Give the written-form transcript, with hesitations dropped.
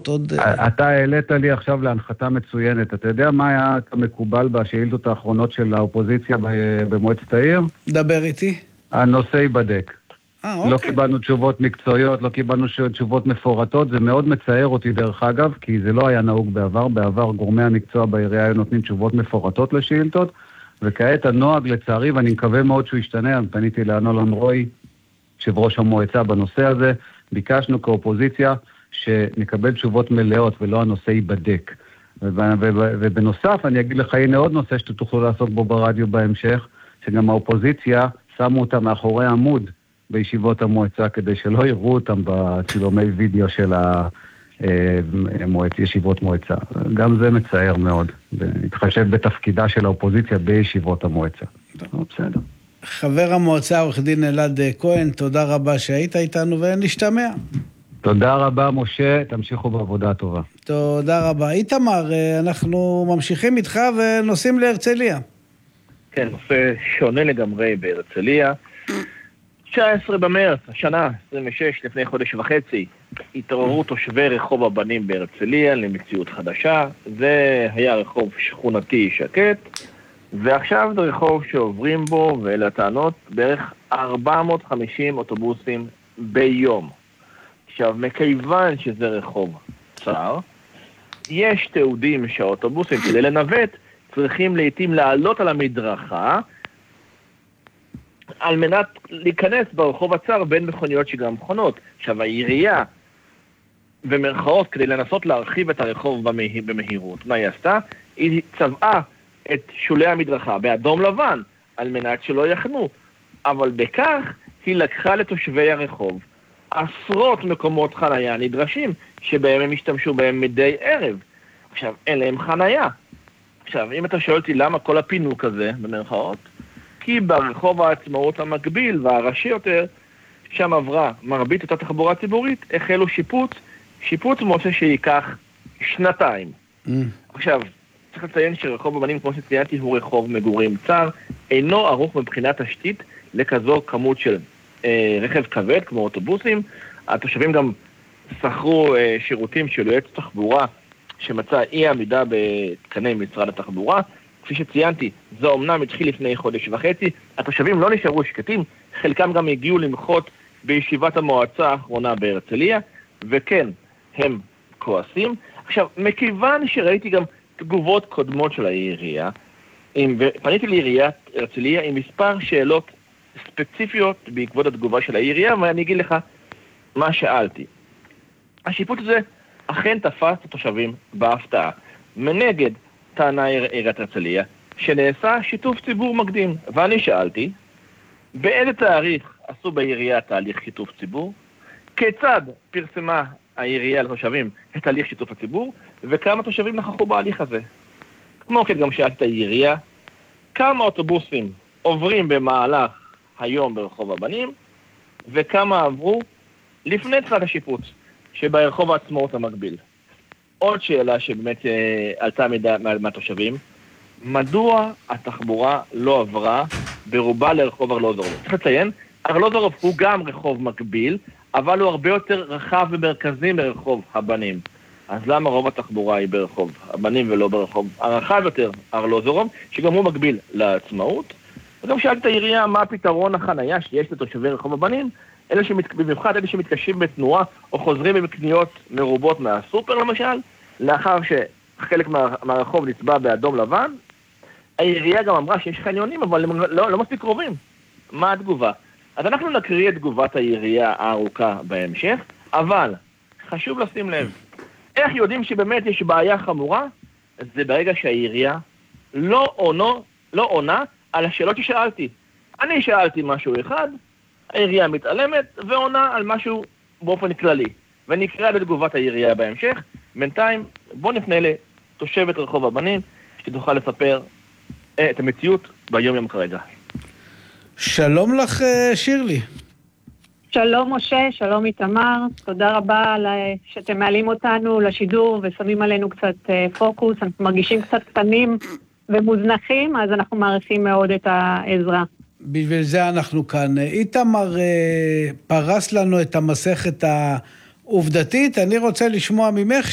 שאלות, עוד... אתה העלית לי עכשיו להנחתה מצוינת. אתה יודע מה היה מקובל בשאילתות האחרונות של האופוזיציה במועצת העיר? דבר איתי. הנושא ייבדק. אוקיי. לא קיבלנו תשובות מקצועיות, לא קיבלנו תשובות מפורטות. זה מאוד מצער אותי דרך אגב, כי זה לא היה נהוג בעבר. בעבר גורמי המקצוע בעירייה היו נותנים תשובות מפורטות לשאילתות, וכעת הנוהג לצערי, ואני מקווה מאוד שהוא ישתנה, אני פניתי לאנולן רוי, יושב ראש המועצה בנושא הזה, ביקשנו כאופוזיציה שנקבל תשובות מלאות ולא הנושא ייבדק. ובנוסף אני אגיד לך, הנה עוד נושא שתוכלו לעסוק בו ברדיו בהמשך, שגם האופוזיציה שמו אותה מאחורי עמוד בישיבות המועצה, כדי שלא יראו אותם בצילומי וידאו של ישיבות מועצה. גם זה מצער מאוד, להתחשב בתפקידה של האופוזיציה בישיבות המועצה. בסדר. חבר המועצה, עורך דין אלעד כהן, תודה רבה שהיית איתנו ונשתמע. תודה רבה, משה, תמשיכו בעבודה טובה. תודה רבה. איתמר, אנחנו ממשיכים איתך ונוסעים להרצליה. כן, נושא שונה לגמרי בהרצליה. 19 במרץ, השנה, 26, לפני חודש וחצי, התעוררו תושבי רחוב הבנים בהרצליה למציאות חדשה. זה היה רחוב שכונתי שקט, ועכשיו זה רחוב שעוברים בו, ואלה הטענות, בערך 450 אוטובוסים ביום. עכשיו, מכיוון שזה רחוב צר, יש תיעודים שהאוטובוסים כדי לנווט צריכים לעתים לעלות על המדרכה, על מנת להיכנס ברחוב הצר בין מכוניות שגם מכונות. עכשיו, העירייה, במרכאות, כדי לנסות להרחיב את הרחוב במהירות, מה היא עשתה? היא צבעה את שולי המדרכה באדום לבן, על מנת שלא יחנו. אבל בכך היא לקחה לתושבי הרחוב עשרות מקומות חנייה נדרשים, שבהם הם השתמשו בהם מדי ערב. עכשיו, אין להם חנייה. עכשיו, אם אתה שואל אותי למה כל הפינוק הזה, במרכאות, כי ברחוב העצמאות המקביל והראשי יותר, שם עברה מרבית אותה תחבורה ציבורית, החלו שיפוץ מוצא שייקח 2. עכשיו, צריך לציין שרחוב הבנים, כמו שציינתי, הוא רחוב מגורים צר, אינו ערוך מבחינת תשתית לכזו כמות של רכב כבד, כמו אוטובוסים. התושבים גם שכרו שירותים של יועץ תחבורה, שמצא אי עמידה בתקני משרד התחבורה. כפי שציינתי, זו אומנם התחיל לפני חודש וחצי, התושבים לא נשארו שקטים, חלקם גם הגיעו למחות בישיבת המועצה האחרונה בהרצליה, וכן, הם כועסים. עכשיו, מכיוון שראיתי גם תגובות קודמות של העירייה, פניתי לעיריית הרצליה עם מספר שאלות ספציפיות בעקבות התגובה של העירייה, ואני אגיד לך מה שאלתי. השיפוט הזה אכן תפס את התושבים בהפתעה. מנגד, טענה עיריית הרצליה, שנעשה שיתוף ציבור מקדים. ואני שאלתי, באיזה תאריך עשו בעירייה תהליך שיתוף ציבור? כיצד פרסמה העירייה לתושבים את תהליך שיתוף הציבור? וכמה תושבים נכחו בהליך הזה? כמו כן גם שאלתי את העירייה, כמה אוטובוסים עוברים במהלך היום ברחוב הבנים, וכמה עברו לפני תחילת השיפוץ, שברחוב העצמאות המקביל. עוד שאלה שבאמת עלתה מהתושבים, מדוע התחבורה לא עברה ברובה לרחוב ארלוזורוב? צריך לציין, ארלוזורוב הוא גם רחוב מקביל, אבל הוא הרבה יותר רחב ומרכזי מרחוב הבנים. אז למה רוב התחבורה היא ברחוב הבנים ולא ברחוב הרחב יותר, ארלוזורוב, שגם הוא מקביל לעצמאות? וגם שאלתי את העירייה מה הפתרון החנייה שיש לתושבי רחוב הבנים, במיוחד אלה שמתקשים בתנועה או חוזרים בקניות מרובות מהסופר למשל, לאחר שחלק מהרחוב נצבע באדום לבן. העירייה גם אמרה שיש חניונים, אבל הם לא מספיק קרובים. מה התגובה? אז אנחנו נקריא את תגובת העירייה הארוכה בהמשך, אבל חשוב לשים לב, איך יודעים שבאמת יש בעיה חמורה? זה ברגע שהעירייה לא עונה על השאלות ששאלתי. אני שאלתי משהו אחד, העירייה מתעלמת ועונה על משהו באופן כללי. ונקרא לתגובת העירייה בהמשך. בינתיים, בוא נפנה לתושבת רחוב הבנים, שתוכל לספר את המציאות ביום יום כרגע. שלום לך שירלי. שלום משה, שלום איתמר, תודה רבה שאתם מעלים אותנו לשידור ושמים עלינו קצת פוקוס, אנחנו מרגישים קצת קטנים ומוזנחים, אז אנחנו מעריכים מאוד את העזרה. בשביל זה אנחנו כאן. איתמר פרס לנו את המסכת העובדתית, אני רוצה לשמוע ממך